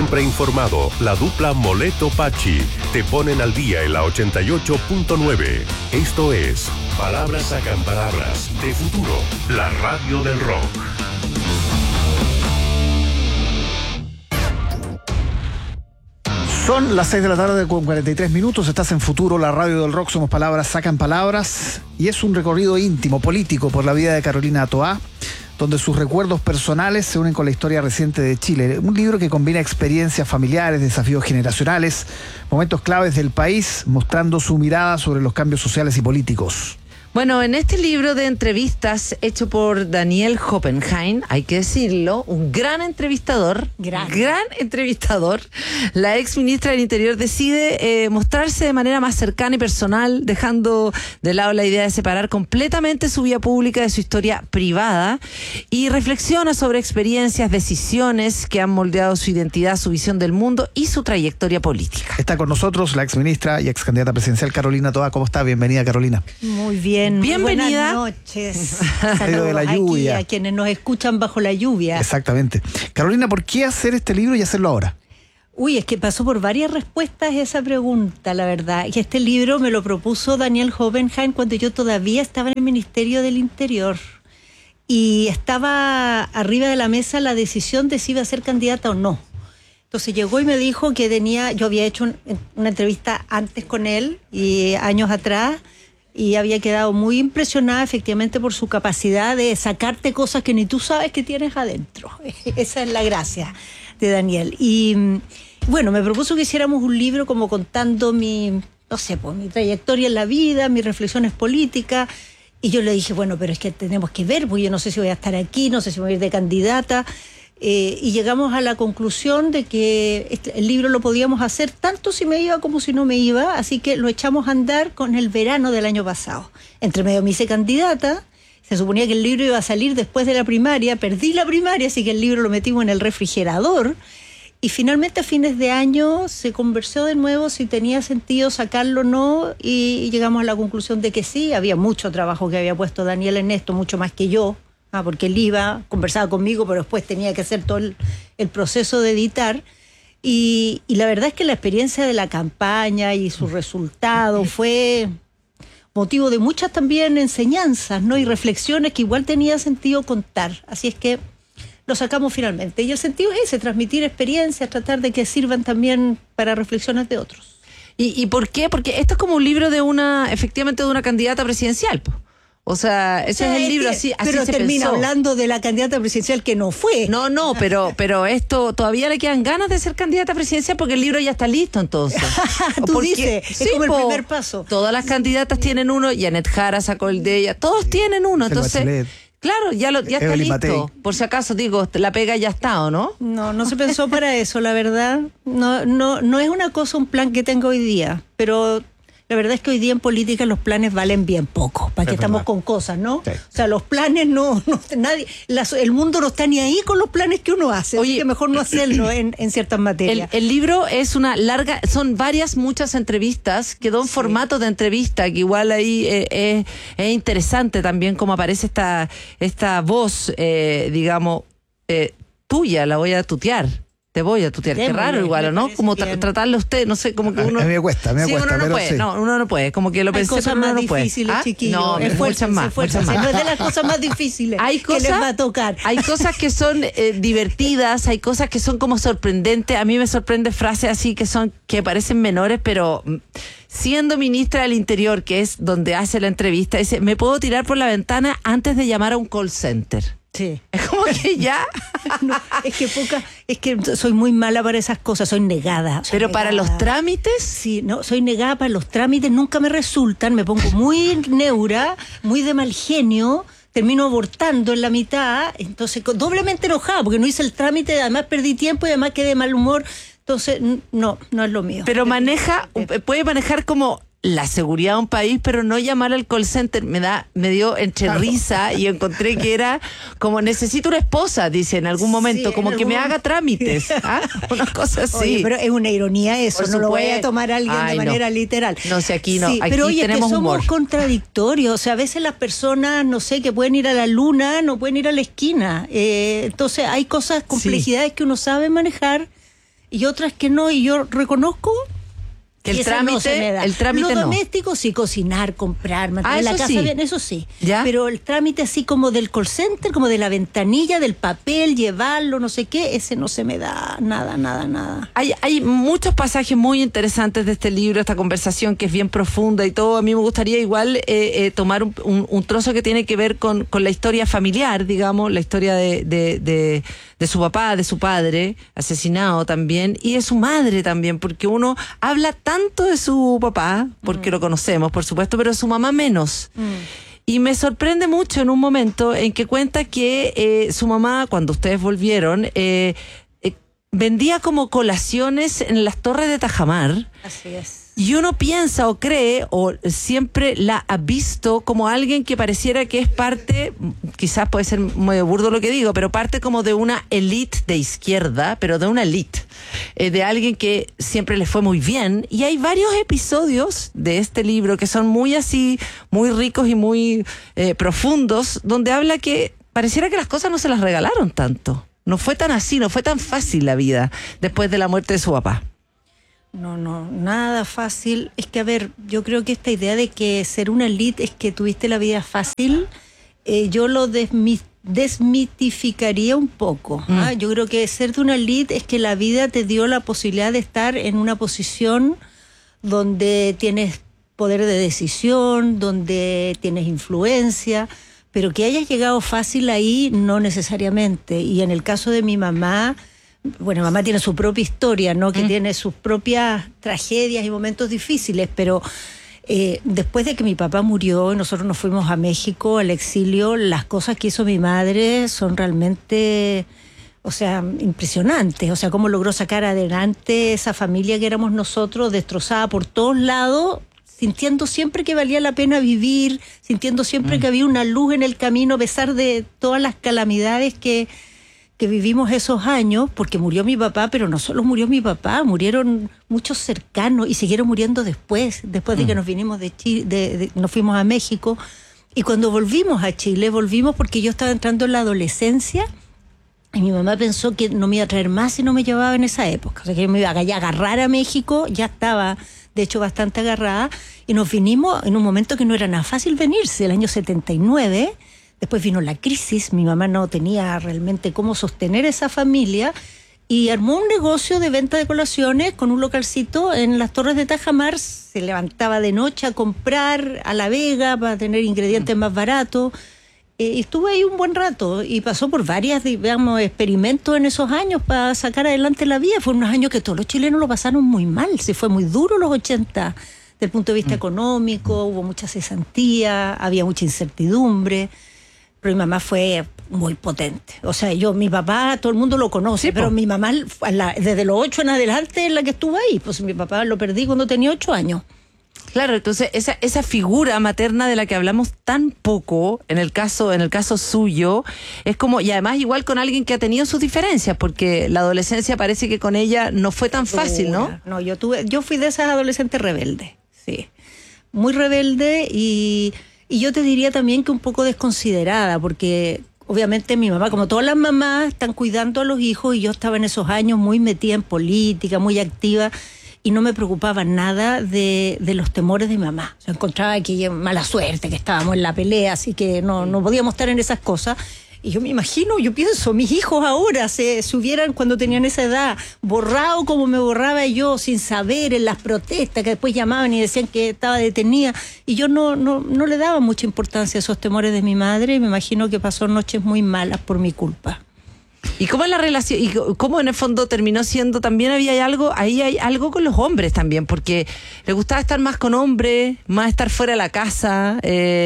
Siempre informado, la dupla Moleto Pachi te ponen al día en la 88.9. Esto es Palabras Sacan Palabras de Futuro, la radio del rock. Son las 6 de la tarde con 43 minutos. Estás en Futuro, la radio del rock. Somos Palabras Sacan Palabras. Y es un recorrido íntimo, político, por la vida de Carolina Toá, donde sus recuerdos personales se unen con la historia reciente de Chile. Un libro que combina experiencias familiares, desafíos generacionales, momentos claves del país, mostrando su mirada sobre los cambios sociales y políticos. Bueno, en este libro de entrevistas hecho por Daniel Hoppenheim, hay que decirlo, un gran entrevistador, la ex ministra del Interior decide mostrarse de manera más cercana y personal, dejando de lado la idea de separar completamente su vida pública de su historia privada, y reflexiona sobre experiencias, decisiones que han moldeado su identidad, su visión del mundo y su trayectoria política. Está con nosotros la ex ministra y ex candidata presidencial Carolina Toá. ¿Cómo está? Bienvenida, Carolina. Muy bien. Bienvenida. Buenas noches. Saludos de la lluvia. Aquí a quienes nos escuchan bajo la lluvia. Exactamente. Carolina, ¿por qué hacer este libro y hacerlo ahora? Uy, es que pasó por varias respuestas esa pregunta, la verdad. Y este libro me lo propuso Daniel Hoppenheim cuando yo todavía estaba en el Ministerio del Interior. Y estaba arriba de la mesa la decisión de si iba a ser candidata o no. Entonces llegó y me dijo que yo había hecho una entrevista antes con él, y años atrás, y había quedado muy impresionada efectivamente por su capacidad de sacarte cosas que ni tú sabes que tienes adentro. Esa es la gracia de Daniel. Y bueno, me propuso que hiciéramos un libro como contando mi trayectoria en la vida, mis reflexiones políticas. Y yo le dije, bueno, pero es que tenemos que ver, porque yo no sé si voy a estar aquí, no sé si voy a ir de candidata. Y llegamos a la conclusión de que el libro lo podíamos hacer tanto si me iba como si no me iba, así que lo echamos a andar con el verano del año pasado. Entre medio me hice candidata, se suponía que el libro iba a salir después de la primaria, perdí la primaria, así que el libro lo metimos en el refrigerador, y finalmente a fines de año se conversó de nuevo si tenía sentido sacarlo o no, y llegamos a la conclusión de que sí. Había mucho trabajo que había puesto Daniel en esto, mucho más que yo. Porque él conversaba conmigo, pero después tenía que hacer todo el proceso de editar. Y la verdad es que la experiencia de la campaña y su resultado fue motivo de muchas también enseñanzas, ¿no? Y reflexiones que igual tenía sentido contar. Así es que lo sacamos finalmente. Y el sentido es ese, transmitir experiencias, tratar de que sirvan también para reflexiones de otros. ¿Y por qué? Porque esto es como un libro efectivamente de una candidata presidencial, pues. O sea, ese es el libro, así pero se termina pensó. Hablando de la candidata presidencial que no fue. No, pero esto todavía le quedan ganas de ser candidata presidencial porque el libro ya está listo, entonces. Tú dices, es como el primer paso. Todas las candidatas tienen uno, Janet Jara sacó el de ella, todos tienen uno, entonces... Claro, ya está listo. Matei. Por si acaso, digo, la pega ya está, ¿o no? No se pensó para eso, la verdad. No es una cosa, un plan que tengo hoy día, pero... La verdad es que hoy día en política los planes valen bien poco, para que estamos con cosas, ¿no? Sí. O sea, los planes el mundo no está ni ahí con los planes que uno hace. Oye, así que mejor no hacerlo en ciertas materias. El libro es son muchas entrevistas, quedó en formato de entrevista, que igual ahí es interesante también cómo aparece esta voz, tuya, la voy a tutear. Te voy a tutear, qué raro igual, ¿no? Como tratarlo a usted, no sé, como que uno... A mí me cuesta, uno no puede, uno no puede, como que lo pensé, pero uno no puede. Hay cosas más difíciles, chiquillos. No, muchas más. No es de las cosas más difíciles que les va a tocar. Hay cosas que son divertidas, hay cosas que son como sorprendentes. A mí me sorprende frases así que parecen menores, pero... Siendo ministra del Interior, que es donde hace la entrevista, dice, me puedo tirar por la ventana antes de llamar a un call center. Sí. Es como que ya... es que soy muy mala para esas cosas, soy negada. Pero para los trámites... Sí, no, soy negada para los trámites, nunca me resultan, me pongo muy neura, muy de mal genio, termino abortando en la mitad, entonces doblemente enojada, porque no hice el trámite, además perdí tiempo y además quedé de mal humor, entonces no es lo mío. Pero puede manejar como... la seguridad de un país, pero no llamar al call center me dio entre risa y encontré que era como necesito una esposa, dice en algún momento, como que me haga trámites, una cosa así. Oye, pero es una ironía eso, no lo voy a tomar a alguien de manera literal. No sé, aquí no, aquí pero oye, tenemos que somos humor. Contradictorios, o sea, a veces las personas, no sé, que pueden ir a la luna, no pueden ir a la esquina, entonces hay cosas, complejidades que uno sabe manejar. y otras que no, y yo reconozco que el esa no se me trámite, da. el trámite Lo no. doméstico sí, cocinar, comprar, mantener la eso casa sí. bien, eso sí. ¿Ya? Pero el trámite así como del call center, como de la ventanilla, del papel, llevarlo, no sé qué, ese no se me da nada. Hay muchos pasajes muy interesantes de este libro, esta conversación que es bien profunda y todo. A mí me gustaría igual tomar un trozo que tiene que ver con la historia familiar, digamos, la historia de su papá, de su padre, asesinado también, y de su madre también, porque uno habla tanto de su papá, porque lo conocemos, por supuesto, pero de su mamá menos. Y me sorprende mucho en un momento en que cuenta que su mamá, cuando ustedes volvieron, vendía como colaciones en las torres de Tajamar. Así es. Y uno piensa o cree o siempre la ha visto como alguien que pareciera que es parte, quizás puede ser muy burdo lo que digo, pero parte como de una élite de izquierda, pero de una élite, de alguien que siempre le fue muy bien. Y hay varios episodios de este libro que son muy así, muy ricos y muy profundos, donde habla que pareciera que las cosas no se las regalaron tanto. No fue tan así, no fue tan fácil la vida después de la muerte de su papá. No, nada fácil. Es que, a ver, yo creo que esta idea de que ser una elite es que tuviste la vida fácil, yo lo desmitificaría un poco. Yo creo que ser de una elite es que la vida te dio la posibilidad de estar en una posición donde tienes poder de decisión, donde tienes influencia, pero que hayas llegado fácil ahí, no necesariamente. Y en el caso de mi mamá, bueno, mamá tiene su propia historia, ¿no? Que tiene sus propias tragedias y momentos difíciles, pero después de que mi papá murió y nosotros nos fuimos a México, al exilio, las cosas que hizo mi madre son realmente, o sea, impresionantes. O sea, cómo logró sacar adelante esa familia que éramos nosotros, destrozada por todos lados, sintiendo siempre que valía la pena vivir, sintiendo siempre que había una luz en el camino, a pesar de todas las calamidades que vivimos esos años, porque murió mi papá, pero no solo murió mi papá, murieron muchos cercanos y siguieron muriendo después de que nos vinimos de Chile, nos fuimos a México. Y cuando volvimos a Chile, volvimos porque yo estaba entrando en la adolescencia y mi mamá pensó que no me iba a traer más si no me llevaba en esa época. O sea, que yo me iba a agarrar a México, ya estaba de hecho bastante agarrada, y nos vinimos en un momento que no era nada fácil venirse, el año 79. Después vino la crisis, mi mamá no tenía realmente cómo sostener esa familia y armó un negocio de venta de colaciones con un localcito en las Torres de Tajamar. Se levantaba de noche a comprar a La Vega para tener ingredientes más baratos. Y estuve ahí un buen rato y pasó por varias, digamos, experimentos en esos años para sacar adelante la vida. Fueron unos años que todos los chilenos lo pasaron muy mal, se fue muy duro los 80 desde el punto de vista económico, hubo mucha cesantía, había mucha incertidumbre. Pero mi mamá fue muy potente. O sea, mi papá, todo el mundo lo conoce, sí, pero mi mamá, desde los 8 en adelante, es la que estuvo ahí. Pues mi papá lo perdí cuando tenía 8 años. Claro, entonces esa figura materna de la que hablamos tan poco, en el caso suyo, es como, y además igual con alguien que ha tenido sus diferencias, porque la adolescencia parece que con ella no fue tan fácil, ¿no? No, yo fui de esas adolescentes rebeldes, sí. Muy rebelde y yo te diría también que un poco desconsiderada, porque obviamente mi mamá, como todas las mamás, están cuidando a los hijos y yo estaba en esos años muy metida en política, muy activa y no me preocupaba nada de los temores de mi mamá. O sea, encontraba que mala suerte, que estábamos en la pelea, así que no podíamos estar en esas cosas. Y yo me imagino, yo pienso, mis hijos ahora se hubieran, cuando tenían esa edad, borrado como me borraba yo, sin saber, en las protestas, que después llamaban y decían que estaba detenida. Y yo no le daba mucha importancia a esos temores de mi madre, y me imagino que pasó noches muy malas por mi culpa. ¿Y cómo es la relación? ¿Y cómo en el fondo terminó siendo? También hay algo con los hombres también, porque le gustaba estar más con hombres, más estar fuera de la casa,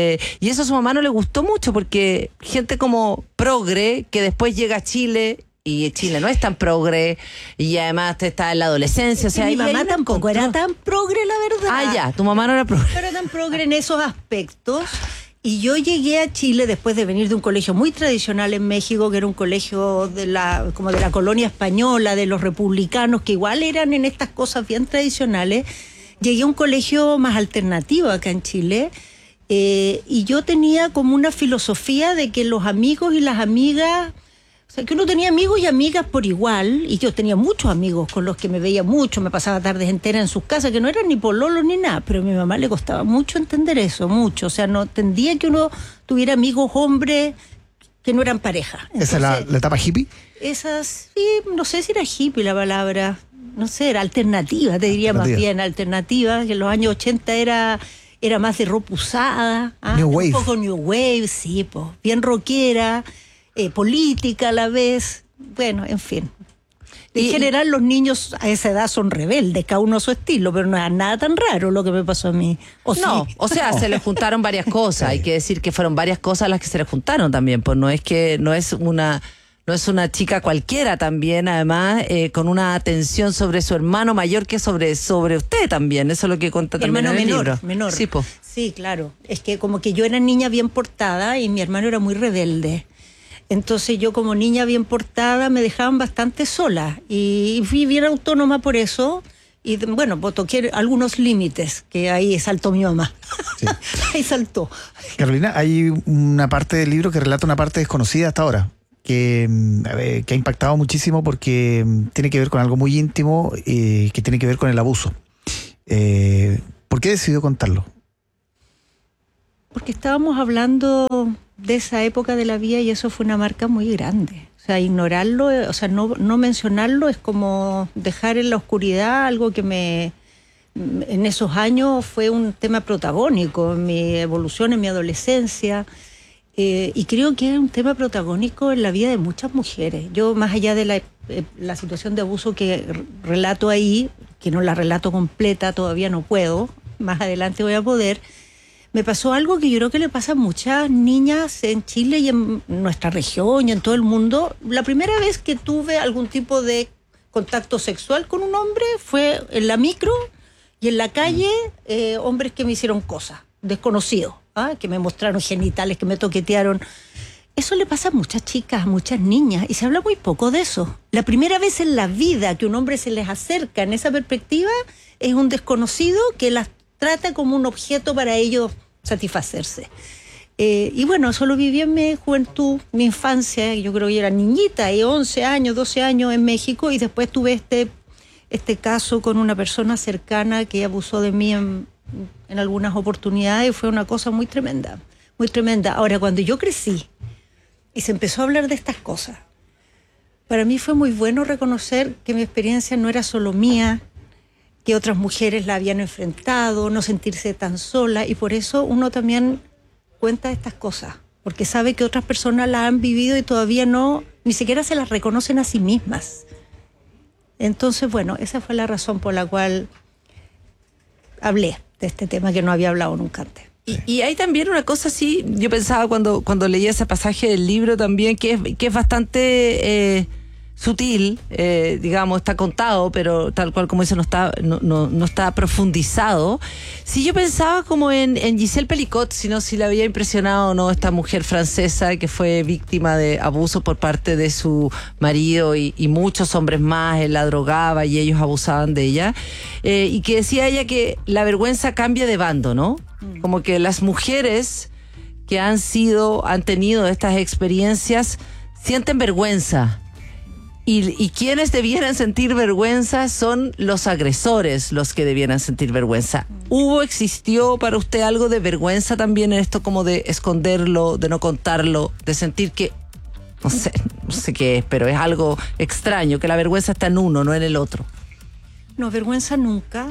y eso a su mamá no le gustó mucho, porque gente como progre, que después llega a Chile, y Chile no es tan progre, y además está en la adolescencia, o sea, mi mamá tampoco era tan progre, la verdad. Ah, ya, tu mamá no era progre. No era tan progre en esos aspectos. Y yo llegué a Chile después de venir de un colegio muy tradicional en México, que era un colegio como de la colonia española, de los republicanos, que igual eran en estas cosas bien tradicionales. Llegué a un colegio más alternativo acá en Chile, y yo tenía como una filosofía de que los amigos y las amigas O sea, que uno tenía amigos y amigas por igual, y yo tenía muchos amigos con los que me veía mucho, me pasaba tardes enteras en sus casas, que no eran ni pololos ni nada, pero a mi mamá le costaba mucho entender eso, mucho. O sea, no entendía que uno tuviera amigos hombres que no eran pareja. Entonces, ¿esa es la etapa hippie? Esas, sí, no sé si era hippie la palabra, no sé, era alternativa, te diría más bien, alternativa, que en los años 80 era más de ropa usada, New Wave. Un poco New Wave, sí, pues, bien rockera, política a la vez, bueno, en fin. En general los niños a esa edad son rebeldes, cada uno a su estilo, pero no es nada tan raro lo que me pasó a mí. No, sí. o sea, se le juntaron varias cosas, hay que decir que fueron varias cosas las que se le juntaron también, pues no es una chica cualquiera también, además, con una atención sobre su hermano mayor que sobre usted también, eso es lo que cuenta también en el libro. Menor. Sí, po. Sí, claro, es que como que yo era niña bien portada y mi hermano era muy rebelde. Entonces yo como niña bien portada me dejaban bastante sola y fui bien autónoma por eso y bueno, pues toqué algunos límites que ahí saltó mi mamá. Sí. Ahí saltó. Carolina, hay una parte del libro que relata una parte desconocida hasta ahora, que ha impactado muchísimo porque tiene que ver con algo muy íntimo, que tiene que ver con el abuso. ¿Por qué decidió contarlo? Porque estábamos hablando de esa época de la vida y eso fue una marca muy grande. O sea, ignorarlo, o sea, no mencionarlo es como dejar en la oscuridad algo que en esos años fue un tema protagónico en mi evolución, en mi adolescencia. Y creo que es un tema protagónico en la vida de muchas mujeres. Yo, más allá de la situación de abuso que relato ahí, que no la relato completa, todavía no puedo, más adelante voy a poder, me pasó algo que yo creo que le pasa a muchas niñas en Chile y en nuestra región y en todo el mundo. La primera vez que tuve algún tipo de contacto sexual con un hombre fue en la micro y en la calle, hombres que me hicieron cosas, desconocidos, que me mostraron genitales, que me toquetearon. Eso le pasa a muchas chicas, a muchas niñas, y se habla muy poco de eso. La primera vez en la vida que un hombre se les acerca en esa perspectiva es un desconocido que las trata como un objeto para ellos satisfacerse. Y bueno, eso lo viví en mi juventud, mi infancia. Yo creo que yo era niñita, 11 años, 12 años en México, y después tuve este caso con una persona cercana que abusó de mí en algunas oportunidades, y fue una cosa muy tremenda, muy tremenda. Ahora, cuando yo crecí y se empezó a hablar de estas cosas, para mí fue muy bueno reconocer que mi experiencia no era solo mía, que otras mujeres la habían enfrentado, no sentirse tan sola, y por eso uno también cuenta estas cosas, porque sabe que otras personas la han vivido y todavía ni siquiera se las reconocen a sí mismas. Entonces, bueno, esa fue la razón por la cual hablé de este tema que no había hablado nunca antes. Y hay también una cosa así, yo pensaba cuando leía ese pasaje del libro también, que es bastante sutil, digamos, está contado, pero tal cual como dice, no está profundizado. Si yo pensaba como en Gisèle Pelicot, si la había impresionado o no esta mujer francesa que fue víctima de abuso por parte de su marido y muchos hombres más, él la drogaba y ellos abusaban de ella, y que decía ella que la vergüenza cambia de bando, ¿no? Como que las mujeres que han tenido estas experiencias sienten vergüenza. Y quienes debieran sentir vergüenza son los agresores, los que debieran sentir vergüenza. ¿Existió para usted algo de vergüenza también en esto, como de esconderlo, de no contarlo, de sentir que, no sé qué es, pero es algo extraño, que la vergüenza está en uno, no en el otro? No, vergüenza nunca.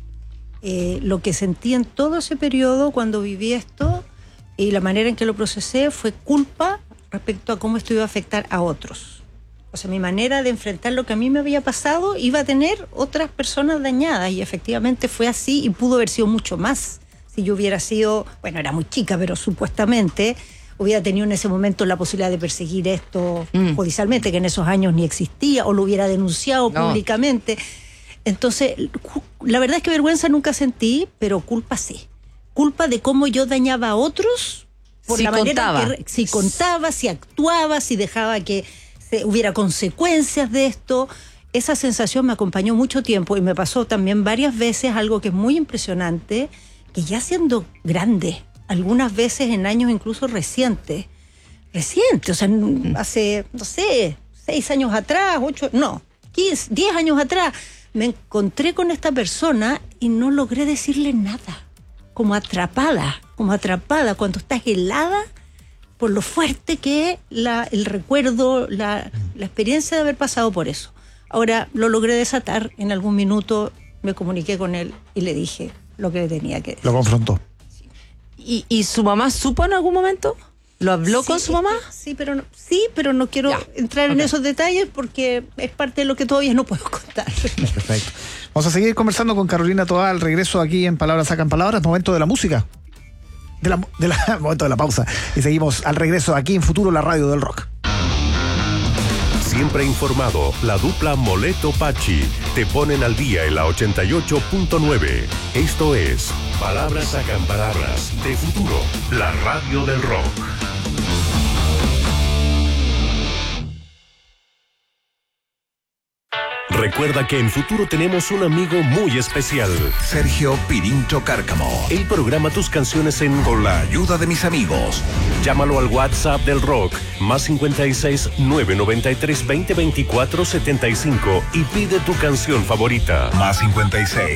Lo que sentí en todo ese periodo cuando viví esto y la manera en que lo procesé fue culpa respecto a cómo esto iba a afectar a otros. O sea, mi manera de enfrentar lo que a mí me había pasado iba a tener otras personas dañadas, y efectivamente fue así, y pudo haber sido mucho más si yo hubiera sido, bueno, era muy chica, pero supuestamente hubiera tenido en ese momento la posibilidad de perseguir esto judicialmente, que en esos años ni existía, o lo hubiera denunciado públicamente. Entonces, la verdad es que vergüenza nunca sentí, pero culpa sí. Culpa de cómo yo dañaba a otros, por la manera si contaba, si actuaba, si dejaba que hubiera consecuencias de esto. Esa sensación me acompañó mucho tiempo, y me pasó también varias veces algo que es muy impresionante, que ya siendo grande, algunas veces en años incluso recientes, reciente, o sea, hace, no sé, 6 años atrás, 15, 10 años atrás, me encontré con esta persona y no logré decirle nada, como atrapada, cuando estás helada por lo fuerte que es el recuerdo, la experiencia de haber pasado por eso. Ahora lo logré desatar, en algún minuto me comuniqué con él y le dije lo que tenía que decir. Lo confrontó. ¿Y su mamá supo en algún momento? ¿Lo habló con su mamá? Sí, pero no quiero entrar en esos detalles porque es parte de lo que todavía no puedo contar. Perfecto. Vamos a seguir conversando con Carolina Toá al regreso aquí en Palabras Sacan Palabras, momento de la música. Momento de la pausa. Y seguimos al regreso aquí en Futuro, la radio del rock. Siempre informado, la dupla Moleto-Pachi te ponen al día en la 88.9. Esto es Palabras Sacan Palabras de Futuro, la radio del rock. Recuerda que en Futuro tenemos un amigo muy especial. Sergio Pirincho Cárcamo. Él programa tus canciones Con la ayuda de mis amigos. Llámalo al WhatsApp del rock, más 56 993 20 24 75 y pide tu canción favorita. Más 56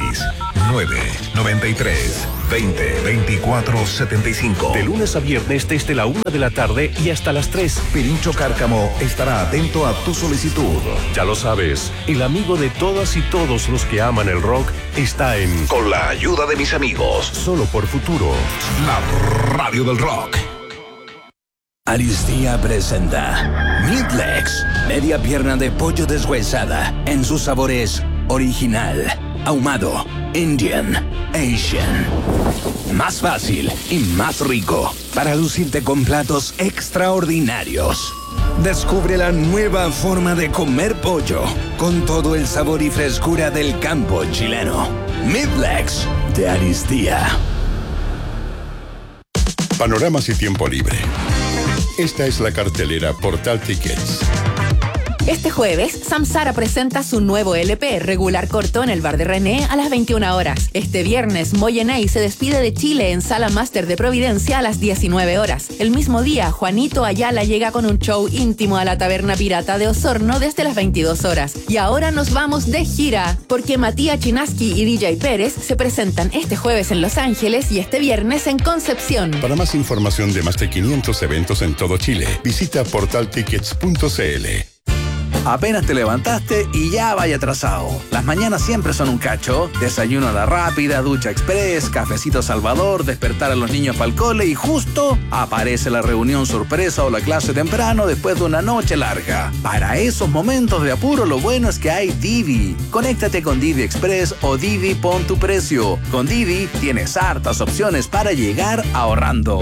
993 20 24 75. De lunes a viernes desde la 1 de la tarde y hasta las 3. Pirincho Cárcamo estará atento a tu solicitud. Ya lo sabes, el amigo de todas y todos los que aman el rock está en Con la ayuda de mis amigos. Solo por Futuro. La radio del rock. Aristía presenta Midlegs, media pierna de pollo deshuesada en sus sabores original, ahumado, Indian, Asian. Más fácil y más rico para lucirte con platos extraordinarios. Descubre la nueva forma de comer pollo con todo el sabor y frescura del campo chileno. Midlegs de Aristía. Panoramas y tiempo libre. Esta es la cartelera Portal Tickets. Este jueves, Samsara presenta su nuevo LP, Regular Corto, en el Bar de René a las 21 horas. Este viernes, Moyenay se despide de Chile en Sala Máster de Providencia a las 19 horas. El mismo día, Juanito Ayala llega con un show íntimo a la Taberna Pirata de Osorno desde las 22 horas. Y ahora nos vamos de gira, porque Matías Chinaski y DJ Pérez se presentan este jueves en Los Ángeles y este viernes en Concepción. Para más información de más de 500 eventos en todo Chile, visita portaltickets.cl. Apenas te levantaste y ya vaya atrasado. Las mañanas siempre son un cacho. Desayuno a la rápida, ducha express, cafecito Salvador, despertar a los niños para el cole y justo aparece la reunión sorpresa o la clase temprano después de una noche larga. Para esos momentos de apuro, lo bueno es que hay Didi. Conéctate con Didi Express o Didi Pon tu Precio. Con Didi tienes hartas opciones para llegar ahorrando.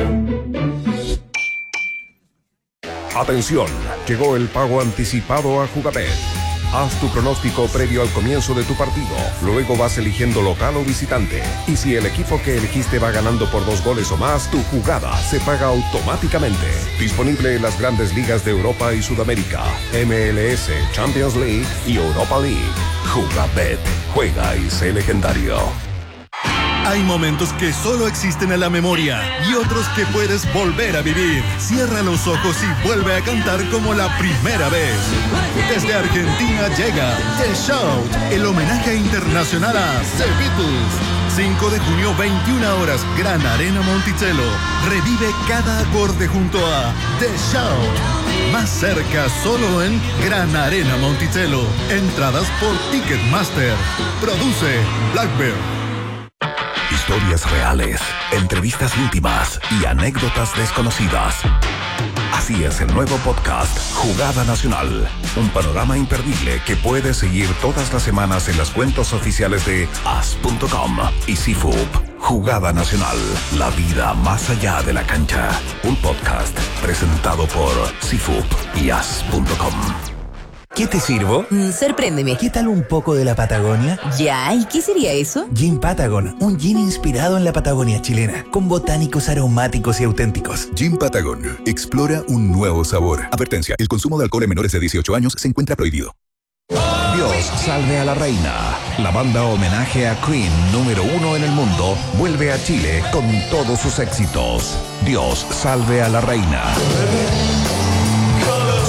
Atención, llegó el pago anticipado a Jugabet. Haz tu pronóstico previo al comienzo de tu partido. Luego vas eligiendo local o visitante. Y si el equipo que elegiste va ganando por 2 goles o más, tu jugada se paga automáticamente. Disponible en las grandes ligas de Europa y Sudamérica, MLS, Champions League y Europa League. Jugabet. Juega y sé legendario. Hay momentos que solo existen en la memoria y otros que puedes volver a vivir. Cierra los ojos y vuelve a cantar como la primera vez. Desde Argentina llega The Shout, el homenaje internacional a The Beatles. 5 de junio, 21 horas, Gran Arena Monticello. Revive cada acorde junto a The Shout. Más cerca, solo en Gran Arena Monticello. Entradas por Ticketmaster. Produce Blackbird. Historias reales, entrevistas íntimas y anécdotas desconocidas. Así es el nuevo podcast Jugada Nacional. Un panorama imperdible que puedes seguir todas las semanas en las cuentas oficiales de as.com y CIFUP. Jugada Nacional, la vida más allá de la cancha. Un podcast presentado por CIFUP y as.com. ¿Qué te sirvo? Sorpréndeme. ¿Qué tal un poco de la Patagonia? Ya, ¿y qué sería eso? Gin Patagon, un gin inspirado en la Patagonia chilena, con botánicos aromáticos y auténticos. Gin Patagon, explora un nuevo sabor. Advertencia, el consumo de alcohol en menores de 18 años se encuentra prohibido. Dios salve a la reina. La banda homenaje a Queen número 1 en el mundo vuelve a Chile con todos sus éxitos. Dios salve a la reina.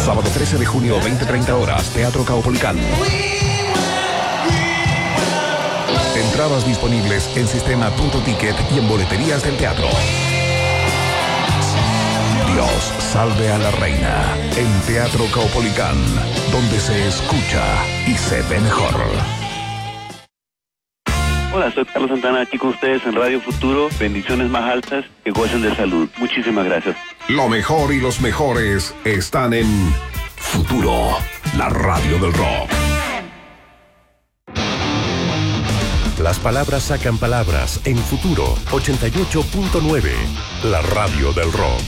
Sábado 13 de junio, 20-30 horas, Teatro Caupolicán. Entradas disponibles en sistema.ticket y en boleterías del teatro. Dios salve a la reina en Teatro Caupolicán, donde se escucha y se ve mejor. Hola, soy Carlos Santana, aquí con ustedes en Radio Futuro. Bendiciones más altas, que gocen de salud. Muchísimas gracias. Lo mejor y los mejores están en Futuro, la radio del rock. Las palabras sacan palabras en Futuro 88.9, la radio del rock.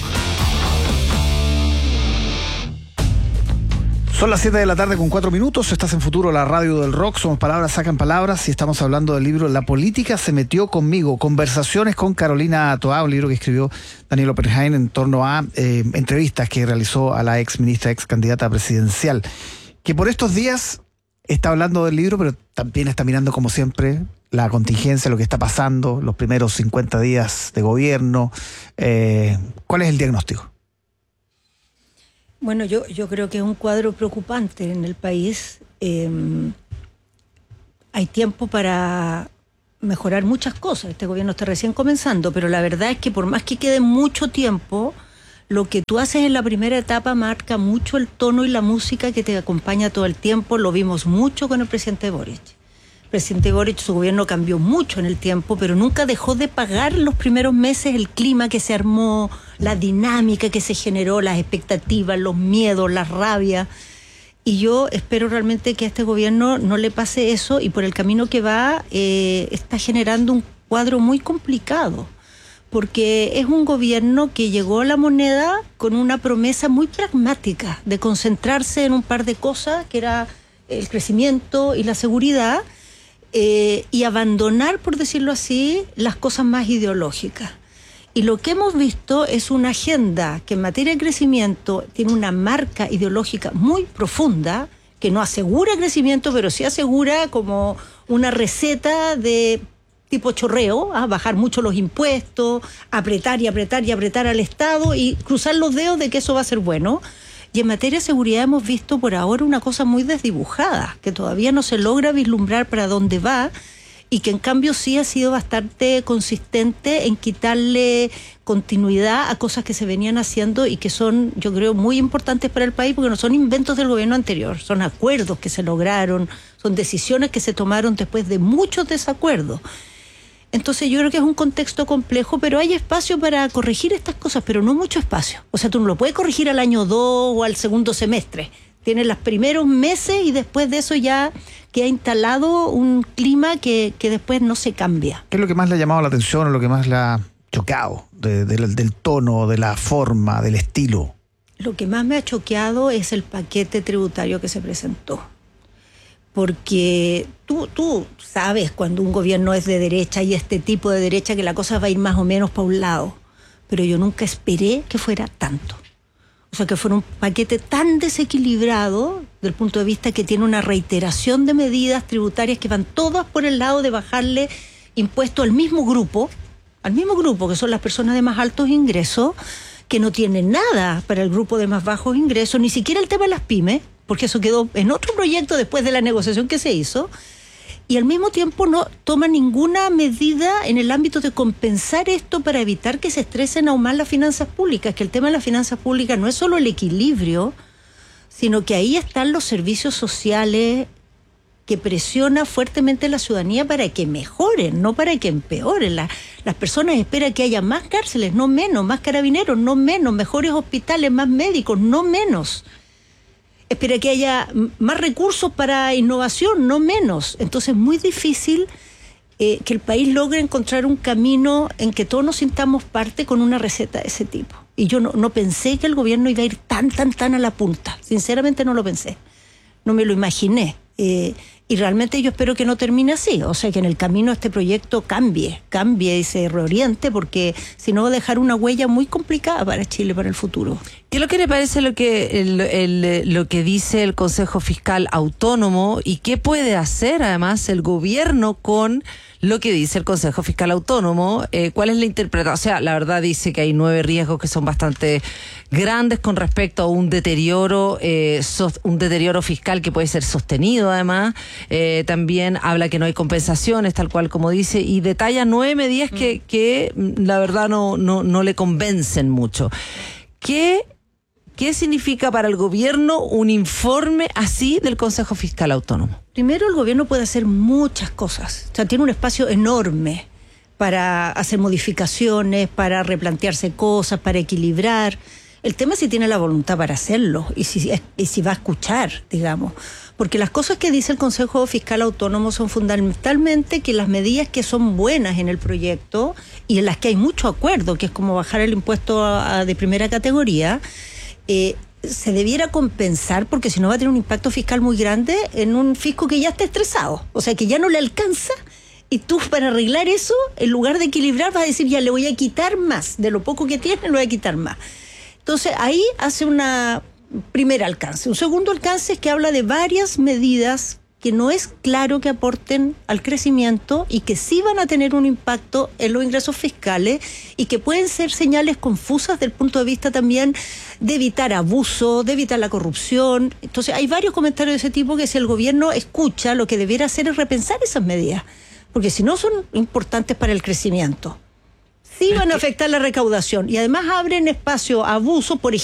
Son las 7 de la tarde con 4 minutos, estás en Futuro, la radio del rock, somos Palabras Sacan Palabras y estamos hablando del libro La política se metió conmigo, conversaciones con Carolina Toá, un libro que escribió Daniel Oppenheim en torno a entrevistas que realizó a la ex ministra, ex candidata presidencial, que por estos días está hablando del libro, pero también está mirando como siempre la contingencia, lo que está pasando, los primeros 50 días de gobierno. ¿Cuál es el diagnóstico? Bueno, yo creo que es un cuadro preocupante en el país. Hay tiempo para mejorar muchas cosas. Este gobierno está recién comenzando, pero la verdad es que por más que quede mucho tiempo, lo que tú haces en la primera etapa marca mucho el tono y la música que te acompaña todo el tiempo. Lo vimos mucho con el presidente Boric. El presidente Boric, su gobierno cambió mucho en el tiempo, pero nunca dejó de pagar los primeros meses el clima que se armó, la dinámica que se generó, las expectativas, los miedos, la rabia. Y yo espero realmente que a este gobierno no le pase eso, y por el camino que va está generando un cuadro muy complicado, porque es un gobierno que llegó a la moneda con una promesa muy pragmática de concentrarse en un par de cosas, que era el crecimiento y la seguridad, y abandonar, por decirlo así, las cosas más ideológicas. Y lo que hemos visto es una agenda que en materia de crecimiento tiene una marca ideológica muy profunda, que no asegura crecimiento, pero sí asegura como una receta de tipo chorreo, bajar mucho los impuestos, apretar y apretar y apretar al Estado y cruzar los dedos de que eso va a ser bueno. Y en materia de seguridad hemos visto por ahora una cosa muy desdibujada, que todavía no se logra vislumbrar para dónde va, y que en cambio sí ha sido bastante consistente en quitarle continuidad a cosas que se venían haciendo y que son, yo creo, muy importantes para el país, porque no son inventos del gobierno anterior, son acuerdos que se lograron, son decisiones que se tomaron después de muchos desacuerdos. Entonces yo creo que es un contexto complejo, pero hay espacio para corregir estas cosas, pero no mucho espacio. O sea, tú no lo puedes corregir al año 2 o al segundo semestre. Tienes los primeros meses y después de eso ya queda instalado un clima que después no se cambia. ¿Qué es lo que más le ha llamado la atención o lo que más le ha choqueado del tono, de la forma, del estilo? Lo que más me ha choqueado es el paquete tributario que se presentó. Porque tú sabes cuando un gobierno es de derecha y este tipo de derecha que la cosa va a ir más o menos para un lado. Pero yo nunca esperé que fuera tanto. O sea, que fuera un paquete tan desequilibrado del punto de vista que tiene una reiteración de medidas tributarias que van todas por el lado de bajarle impuestos al mismo grupo, que son las personas de más altos ingresos, que no tienen nada para el grupo de más bajos ingresos, ni siquiera el tema de las pymes, porque eso quedó en otro proyecto después de la negociación que se hizo, y al mismo tiempo no toma ninguna medida en el ámbito de compensar esto para evitar que se estresen aún más las finanzas públicas, que el tema de las finanzas públicas no es solo el equilibrio, sino que ahí están los servicios sociales que presiona fuertemente a la ciudadanía para que mejoren, no para que empeoren. Las personas esperan que haya más cárceles, no menos, más carabineros, no menos, mejores hospitales, más médicos, no menos. Espera que haya más recursos para innovación, no menos. Entonces es muy difícil que el país logre encontrar un camino en que todos nos sintamos parte con una receta de ese tipo. Y yo no pensé que el gobierno iba a ir tan a la punta. Sinceramente no lo pensé. No me lo imaginé. Y realmente yo espero que no termine así, o sea, que en el camino este proyecto cambie y se reoriente, porque si no va a dejar una huella muy complicada para Chile, para el futuro. ¿Qué es lo que le parece lo que dice el Consejo Fiscal Autónomo y qué puede hacer además el gobierno con lo que dice el Consejo Fiscal Autónomo? ¿Cuál es la interpretación? O sea, la verdad dice que hay 9 riesgos que son bastante grandes con respecto a un deterioro fiscal que puede ser sostenido además. También habla que no hay compensaciones, tal cual como dice, y detalla 9 medidas que la verdad no le convencen mucho. ¿Qué significa para el gobierno un informe así del Consejo Fiscal Autónomo? Primero, el gobierno puede hacer muchas cosas. O sea, tiene un espacio enorme para hacer modificaciones, para replantearse cosas, para equilibrar. El tema es si tiene la voluntad para hacerlo y si va a escuchar, digamos. Porque las cosas que dice el Consejo Fiscal Autónomo son fundamentalmente que las medidas que son buenas en el proyecto y en las que hay mucho acuerdo, que es como bajar el impuesto de primera categoría, se debiera compensar, porque si no va a tener un impacto fiscal muy grande en un fisco que ya está estresado, o sea, que ya no le alcanza, y tú para arreglar eso, en lugar de equilibrar, vas a decir, ya le voy a quitar más, de lo poco que tiene le voy a quitar más. Entonces ahí hace una primer alcance. Un segundo alcance es que habla de varias medidas que no es claro que aporten al crecimiento y que sí van a tener un impacto en los ingresos fiscales y que pueden ser señales confusas del punto de vista también de evitar abuso, de evitar la corrupción. Entonces hay varios comentarios de ese tipo que si el gobierno escucha, lo que debiera hacer es repensar esas medidas, porque si no son importantes para el crecimiento. Sí van a afectar la recaudación y además abren espacio a abuso, por ejemplo,